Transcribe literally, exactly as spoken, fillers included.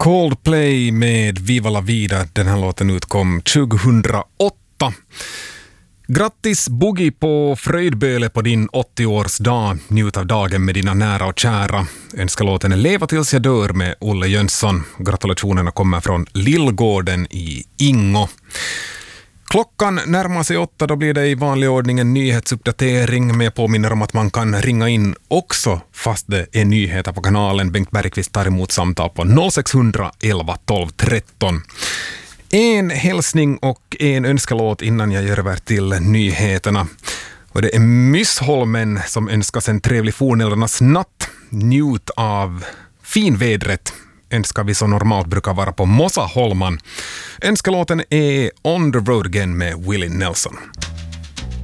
Coldplay med Viva la Vida. Den här låten utkom tjugohundraåtta. Grattis Boogie på Fröjdböle på din åttio-årsdag. Njut av dagen med dina nära och kära. Önskar låten Leva tills jag dör med Olle Jönsson. Gratulationerna kommer från Lillgården i Ingo. Klockan närmar sig åtta, då blir det i vanlig ordning en nyhetsuppdatering. Men jag påminner om att man kan ringa in också fast det är nyheter på kanalen. Bengt Bergqvist tar emot samtal på noll sex hundra elva tolv tretton. En hälsning och en önskalåt innan jag gör över till nyheterna. Och det är Myssholmen som önskas en trevlig fornäldarnas natt. Njut av finvädret. Önskar vi så normalt brukar vara på Mossaholman. Önskalåten är On the Road Again med Willie Nelson.